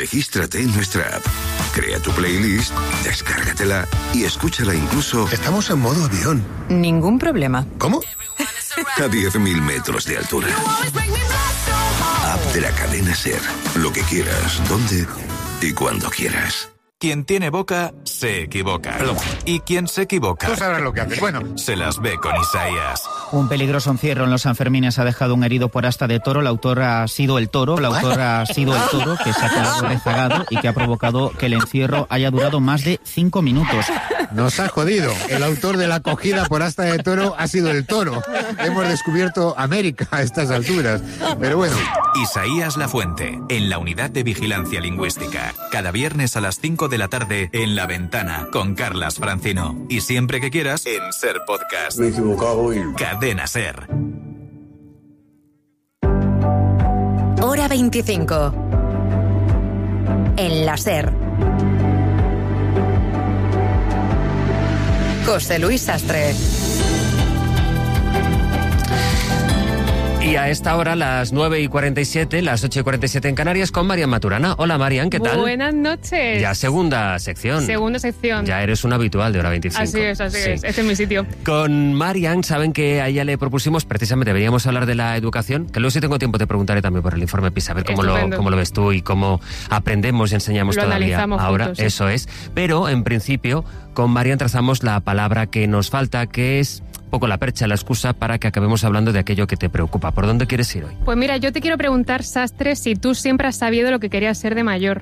Regístrate en nuestra app, crea tu playlist, descárgatela y escúchala incluso... Estamos en modo avión. Ningún problema. ¿Cómo? A 10.000 metros de altura. App de la cadena SER. Lo que quieras, donde y cuando quieras. Quien tiene boca, se equivoca. Perdón. Y quien se equivoca... Tú sabrás lo que haces. Bueno. Se las ve con Isaías. Un peligroso encierro en los Sanfermines ha dejado un herido por asta de toro. La autora ha sido el toro. La autora ha sido el toro que se ha quedado rezagado y que ha provocado que el encierro haya durado más de 5 minutos. Nos ha jodido. El autor de la acogida por asta de toro ha sido el toro. Hemos descubierto América a estas alturas. Pero bueno. Isaías Lafuente, en la Unidad de Vigilancia Lingüística. Cada viernes a las 5 de la tarde en La Ventana con Carlas Francino. Y siempre que quieras en SER Podcast. Me he equivocado hoy. Cadena SER. Hora 25. En la SER. José Luis Sastre. Y a esta hora, las 9:47, las 8:47 en Canarias, con Marian Maturana. Hola, Marian, ¿qué tal? Buenas noches. Ya segunda sección. Segunda sección. Ya eres un habitual de Hora 25. Así es, así Sí. es. Este es mi sitio. Con Marian, saben que a ella le propusimos, precisamente, deberíamos hablar de la educación, que luego si tengo tiempo te preguntaré también por el informe PISA, a ver cómo lo ves tú y cómo aprendemos y enseñamos lo todavía analizamos ahora. juntos, sí. Eso es. Pero, en principio, con Marian trazamos la palabra que nos falta, que es un poco la percha, la excusa para que acabemos hablando de aquello que te preocupa. ¿Por dónde quieres ir hoy? Pues mira, yo te quiero preguntar, Sastre, si tú siempre has sabido lo que querías ser de mayor.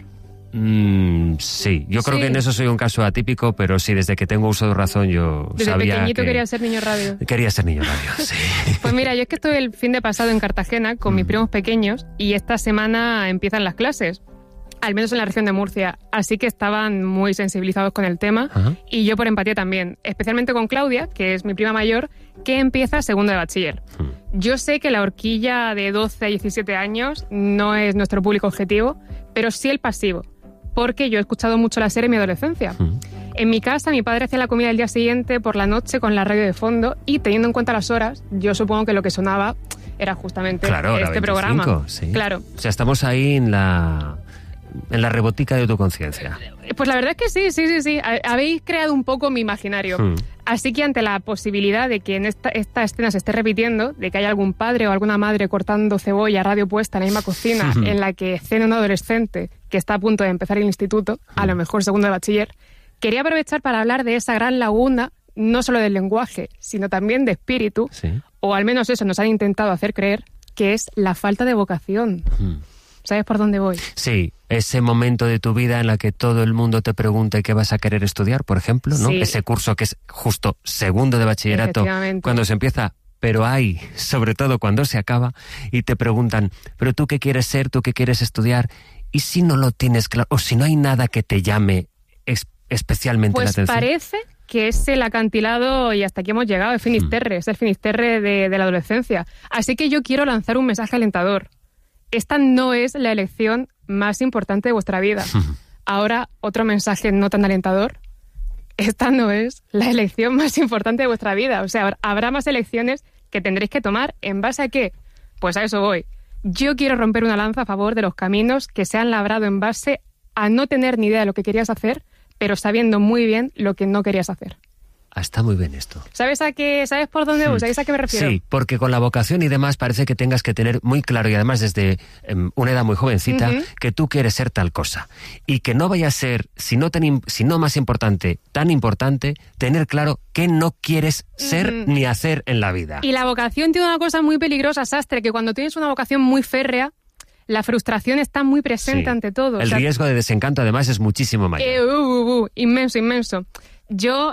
Sí, yo creo Sí. que en eso soy un caso atípico, pero sí, desde que tengo uso de razón yo Desde sabía pequeñito que... querías ser niño radio. Quería ser niño radio, sí. Pues mira, yo es que estoy el fin de pasado en Cartagena con mis primos pequeños y esta semana empiezan las clases, al menos en la región de Murcia, así que estaban muy sensibilizados con el tema. Ajá. Y yo por empatía también, especialmente con Claudia, que es mi prima mayor, que empieza segundo de bachiller. Yo sé que la horquilla de 12 a 17 años no es nuestro público objetivo, pero sí el pasivo, porque yo he escuchado mucho la SER en mi adolescencia. En mi casa, mi padre hacía la comida el día siguiente por la noche con la radio de fondo y, teniendo en cuenta las horas, yo supongo que lo que sonaba era justamente Claro, este 25, programa. sí. Claro. O sea, estamos ahí en la rebotica de tu conciencia. Pues la verdad es que sí. Habéis creado un poco mi imaginario. Así que ante la posibilidad de que en esta escena se esté repitiendo, de que haya algún padre o alguna madre cortando cebolla, radio puesta en la misma cocina, en la que cena un adolescente que está a punto de empezar el instituto, a lo mejor segundo de bachiller, quería aprovechar para hablar de esa gran laguna, no solo del lenguaje, sino también de espíritu, Sí. o al menos eso nos han intentado hacer creer, que es la falta de vocación. ¿Sabes por dónde voy? Sí, ese momento de tu vida en la que todo el mundo te pregunta qué vas a querer estudiar, por ejemplo, ¿no? Sí. Ese curso que es justo segundo de bachillerato, Efectivamente. cuando se empieza, pero hay, sobre todo cuando se acaba, y te preguntan, ¿pero tú qué quieres ser? ¿Tú qué quieres estudiar? Y si no lo tienes claro, o si no hay nada que te llame especialmente la Pues atención. parece que es el acantilado y hasta aquí hemos llegado, es Finisterre, es el Finisterre de la adolescencia. Así que yo quiero lanzar un mensaje alentador. Esta no es la elección más importante de vuestra vida. Ahora, otro mensaje no tan alentador. Esta no es la elección más importante de vuestra vida. O sea, habrá más elecciones que tendréis que tomar. ¿En base a qué? Pues a eso voy. Yo quiero romper una lanza a favor de los caminos que se han labrado en base a no tener ni idea de lo que querías hacer, pero sabiendo muy bien lo que no querías hacer. Ah, está muy bien esto. ¿Sabes por dónde voy? ¿Sabes a qué me refiero? Sí, porque con la vocación y demás parece que tengas que tener muy claro, y además desde una edad muy jovencita, que tú quieres ser tal cosa. Y que no vaya a ser, si no más importante, tan importante, tener claro qué no quieres ser ni hacer en la vida. Y la vocación tiene una cosa muy peligrosa, Sastre, que cuando tienes una vocación muy férrea, la frustración está muy presente Sí. ante todo. El riesgo de desencanto además es muchísimo mayor. Inmenso. Yo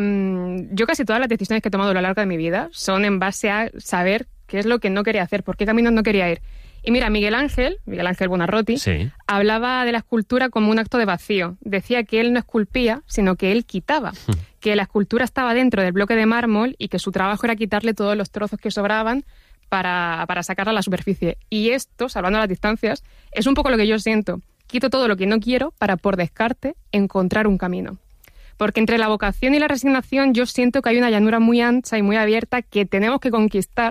casi todas las decisiones que he tomado a lo largo de mi vida son en base a saber qué es lo que no quería hacer, por qué caminos no quería ir. Y mira, Miguel Ángel Buonarroti, Sí. hablaba de la escultura como un acto de vacío. Decía que él no esculpía, sino que él quitaba. Que la escultura estaba dentro del bloque de mármol y que su trabajo era quitarle todos los trozos que sobraban para sacarla a la superficie. Y esto, salvando las distancias, es un poco lo que yo siento. Quito todo lo que no quiero para, por descarte, encontrar un camino. Porque entre la vocación y la resignación yo siento que hay una llanura muy ancha y muy abierta que tenemos que conquistar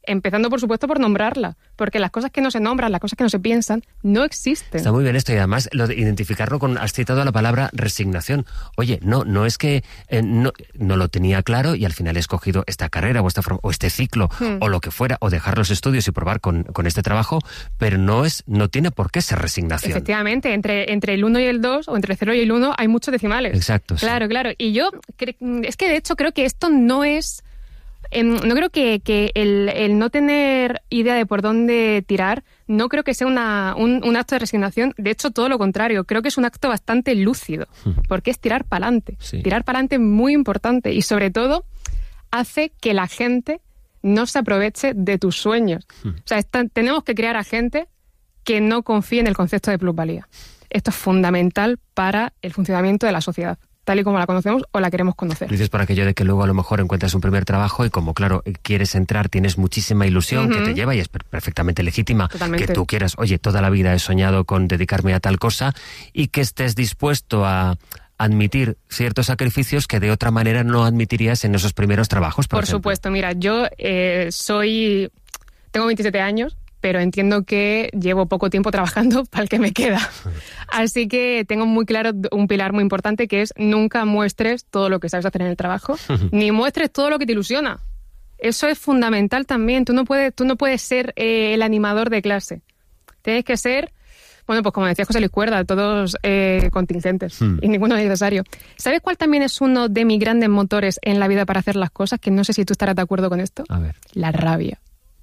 empezando, por supuesto, por nombrarla, porque las cosas que no se nombran, las cosas que no se piensan, no existen. Está muy bien esto, y además lo de identificarlo con, has citado la palabra resignación. Oye, no es que no lo tenía claro y al final he escogido esta carrera o este ciclo o lo que fuera, o dejar los estudios y probar con este trabajo, pero no tiene por qué ser resignación. Efectivamente, entre el 1 y el 2, o entre el 0 y el 1, hay muchos decimales. Exacto. Claro, sí. Claro. Y yo, es que de hecho creo que esto no es... No creo que el no tener idea de por dónde tirar, no creo que sea un acto de resignación. De hecho, todo lo contrario. Creo que es un acto bastante lúcido, porque es tirar para adelante. Sí. Tirar para adelante es muy importante y, sobre todo, hace que la gente no se aproveche de tus sueños. O sea, tenemos que crear a gente que no confíe en el concepto de plusvalía. Esto es fundamental para el funcionamiento de la sociedad, tal y como la conocemos o la queremos conocer. Dices por aquello de que luego a lo mejor encuentras un primer trabajo y como, claro, quieres entrar, tienes muchísima ilusión que te lleva y es perfectamente legítima. Totalmente. Que tú quieras, oye, toda la vida he soñado con dedicarme a tal cosa, y que estés dispuesto a admitir ciertos sacrificios que de otra manera no admitirías en esos primeros trabajos, por ejemplo. Supuesto, mira, yo tengo 27 años, pero entiendo que llevo poco tiempo trabajando para el que me queda. Así que tengo muy claro un pilar muy importante, que es nunca muestres todo lo que sabes hacer en el trabajo, ni muestres todo lo que te ilusiona. Eso es fundamental también. Tú no puedes ser el animador de clase. Tienes que ser, bueno, pues como decía José Luis Cuerda, todos contingentes y ninguno necesario. ¿Sabes cuál también es uno de mis grandes motores en la vida para hacer las cosas? Que no sé si tú estarás de acuerdo con esto. A ver. La rabia.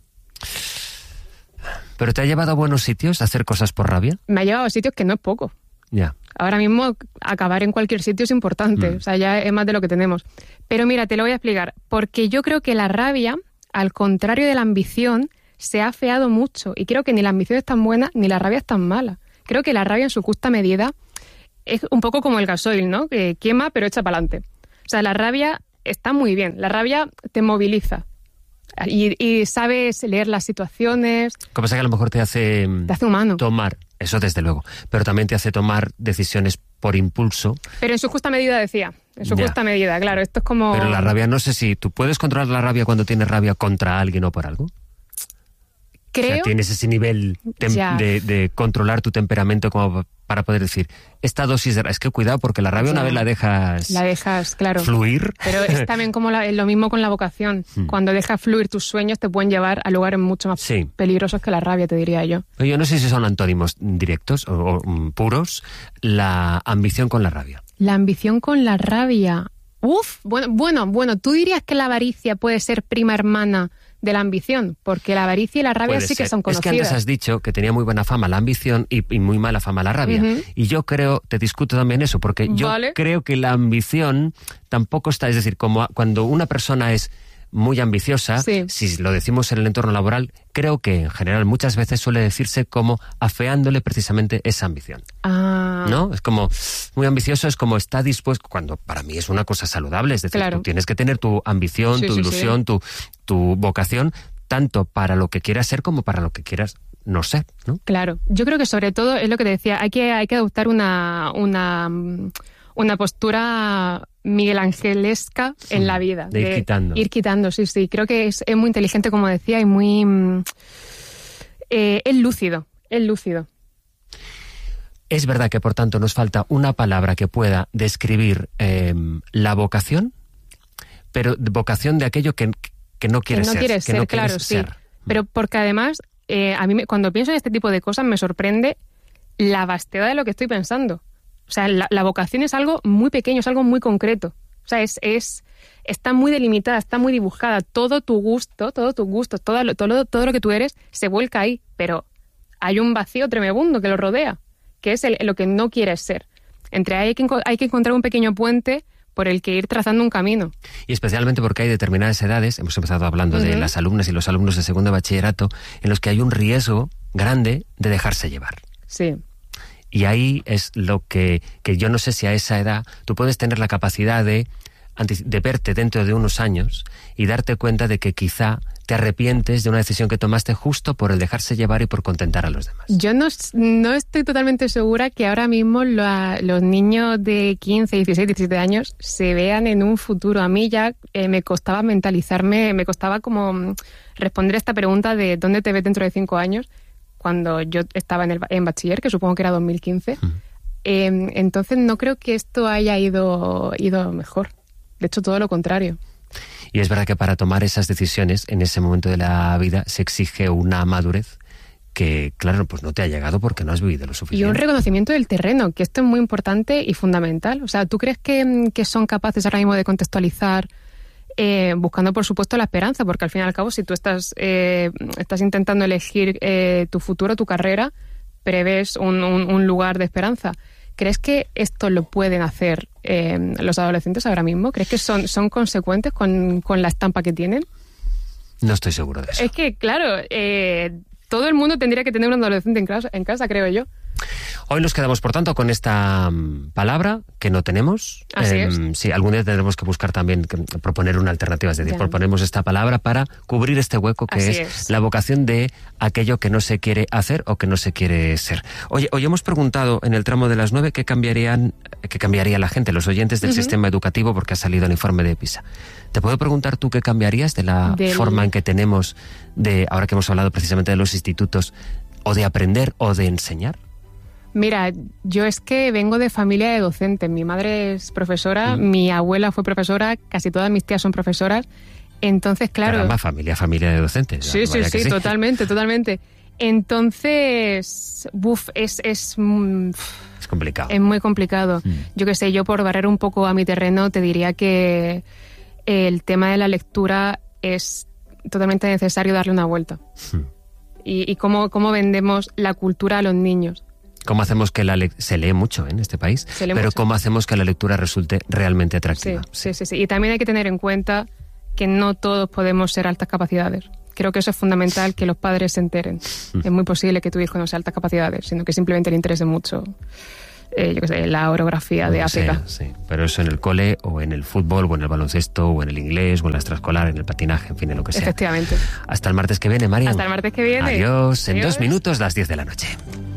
¿Pero te ha llevado a buenos sitios a hacer cosas por rabia? Me ha llevado a sitios que no es poco. Ya. Ahora mismo acabar en cualquier sitio es importante, o sea, ya es más de lo que tenemos. Pero mira, te lo voy a explicar, porque yo creo que la rabia, al contrario de la ambición, se ha afeado mucho, y creo que ni la ambición es tan buena ni la rabia es tan mala. Creo que la rabia en su justa medida es un poco como el gasoil, ¿no? Que quema pero echa para adelante. O sea, la rabia está muy bien, la rabia te moviliza. Y sabes leer las situaciones. Lo que pasa es que a lo mejor te hace humano. Tomar, eso desde luego, pero también te hace tomar decisiones por impulso. Pero en su justa medida, decía. En su justa medida, claro. Esto es como... Pero la rabia, no sé si... ¿Tú puedes controlar la rabia cuando tienes rabia contra alguien o por algo? Creo... O sea, tienes ese nivel de controlar tu temperamento como para poder decir, esta dosis de... Es que cuidado, porque la rabia una vez la dejas claro, fluir. Pero es también como lo mismo con la vocación. Cuando dejas fluir tus sueños te pueden llevar a lugares mucho más peligrosos que la rabia, te diría yo. Pero yo no sé si son antónimos directos o puros, la ambición con la rabia. La ambición con la rabia... Bueno, ¿tú dirías que la avaricia puede ser prima hermana de la ambición? Porque la avaricia y la rabia sí que son conocidas. Es que antes has dicho que tenía muy buena fama la ambición y muy mala fama la rabia. Y yo creo, te discuto también eso, porque yo creo que la ambición tampoco está... Es decir, como cuando una persona es muy ambiciosa, si lo decimos en el entorno laboral, creo que en general muchas veces suele decirse como afeándole precisamente esa ambición. ¿No? Es como muy ambicioso, es como está dispuesto, cuando para mí es una cosa saludable, es decir, tú tienes que tener tu ambición, tu ilusión, tu vocación, tanto para lo que quieras ser como para lo que quieras no ser, ¿no? Claro, yo creo que sobre todo es lo que te decía, hay que adoptar una postura miguelangelesca en la vida. De ir quitando. Ir quitando, sí. Creo que es muy inteligente, como decía, y muy... es lúcido. Es verdad que, por tanto, nos falta una palabra que pueda describir la vocación, pero vocación de aquello que no quieres ser. Claro, sí. Pero porque además, a mí cuando pienso en este tipo de cosas me sorprende la vastedad de lo que estoy pensando. O sea, la vocación es algo muy pequeño, es algo muy concreto. O sea, está muy delimitada, está muy dibujada. Todo tu gusto, todo lo que tú eres se vuelca ahí. Pero hay un vacío tremebundo que lo rodea, que es lo que no quieres ser. Entre ahí hay que encontrar un pequeño puente por el que ir trazando un camino. Y especialmente porque hay determinadas edades, hemos empezado hablando de las alumnas y los alumnos de segundo de bachillerato, en los que hay un riesgo grande de dejarse llevar. Sí. Y ahí es lo que yo no sé si a esa edad tú puedes tener la capacidad de verte dentro de unos años y darte cuenta de que quizá te arrepientes de una decisión que tomaste justo por el dejarse llevar y por contentar a los demás? Yo no estoy totalmente segura que ahora mismo los niños de 15, 16, 17 años se vean en un futuro. A mí ya me costaba mentalizarme, me costaba como responder esta pregunta de ¿dónde te ves dentro de 5 años? Cuando yo estaba en bachiller, que supongo que era 2015. Entonces no creo que esto haya ido mejor. De hecho, todo lo contrario. Y es verdad que para tomar esas decisiones en ese momento de la vida se exige una madurez que, claro, pues no te ha llegado porque no has vivido lo suficiente. Y un reconocimiento del terreno, que esto es muy importante y fundamental. O sea, ¿tú crees que son capaces ahora mismo de contextualizar, buscando, por supuesto, la esperanza? Porque al fin y al cabo, si tú estás intentando elegir tu futuro, tu carrera, prevés un lugar de esperanza. ¿Crees que esto lo pueden hacer los adolescentes ahora mismo? ¿Crees que son consecuentes con la estampa que tienen? No estoy seguro de eso. Es que, claro, todo el mundo tendría que tener un adolescente en casa, creo yo. Hoy nos quedamos, por tanto, con esta palabra que no tenemos. Así es. Sí, algún día tendremos que buscar también, proponer una alternativa. Es decir, proponemos esta palabra para cubrir este hueco que es la vocación de aquello que no se quiere hacer o que no se quiere ser. Oye, hoy hemos preguntado en el tramo de las 9 qué cambiaría la gente, los oyentes del sistema educativo, porque ha salido el informe de PISA. ¿Te puedo preguntar tú qué cambiarías de la forma en que tenemos ahora que hemos hablado precisamente de los institutos, o de aprender o de enseñar? Mira, yo es que vengo de familia de docentes. Mi madre es profesora, mi abuela fue profesora, casi todas mis tías son profesoras. Entonces, claro... Caramba, familia de docentes. Sí, totalmente. Entonces, es complicado. Es muy complicado. Yo qué sé, yo por barrer un poco a mi terreno te diría que el tema de la lectura es totalmente necesario darle una vuelta. Y cómo vendemos la cultura a los niños. ¿Cómo hacemos que se lee mucho en este país? Pero ¿cómo hacemos que la lectura resulte realmente atractiva? Sí. Y también hay que tener en cuenta que no todos podemos ser altas capacidades. Creo que eso es fundamental, que los padres se enteren. Es muy posible que tu hijo no sea altas capacidades, sino que simplemente le interese mucho, la orografía de África. Sí, pero eso en el cole, o en el fútbol, o en el baloncesto, o en el inglés, o en la extraescolar, en el patinaje, en fin, en lo que sea. Efectivamente. Hasta el martes que viene, Marian. Hasta el martes que viene. Adiós. En 2 minutos, las 10 de la noche.